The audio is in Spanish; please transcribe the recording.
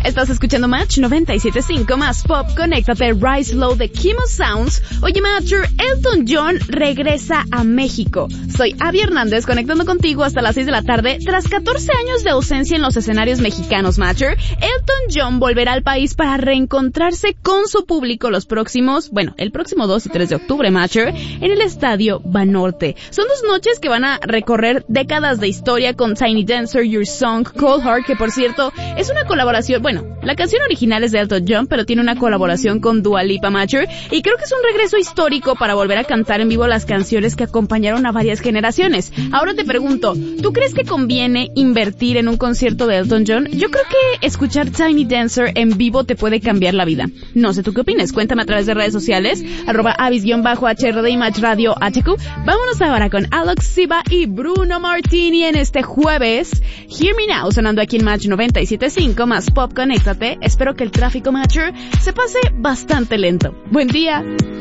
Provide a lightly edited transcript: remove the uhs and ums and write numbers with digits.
Estás escuchando Match 97.5 más Pop. Conéctate, Rise Low de Kimo Sounds. Oye, Matcher, Elton John regresa a México. Soy Abby Hernández, conectando contigo hasta las 6 de la tarde. Tras 14 años de ausencia en los escenarios mexicanos, Matcher, Elton John volverá al país para reencontrarse con su público el próximo 2 y 3 de octubre, Matcher, en el Estadio Banorte. Son 2 noches que van a recorrer décadas de historia con Tiny Dancer, Your Song, Cold Heart, que por cierto es una colaboración. La canción original es de Elton John, pero tiene una colaboración con Dua Lipa, Matcher, y creo que es un regreso histórico para volver a cantar en vivo las canciones que acompañaron a varias generaciones. Ahora te pregunto, ¿tú crees que conviene invertir en un concierto de Elton John? Yo creo que escuchar Tiny Dancer en vivo te puede cambiar la vida. No sé, ¿tú qué opinas? Cuéntame a través de redes sociales, @avis_HRD y Match Radio HQ. Vámonos ahora con Alex Siba y Bruno Martini en este jueves. Hear Me Now, sonando aquí en Match 97.5 más Pop. Conéctate. Espero que el tráfico, Matcher, se pase bastante lento. Buen día.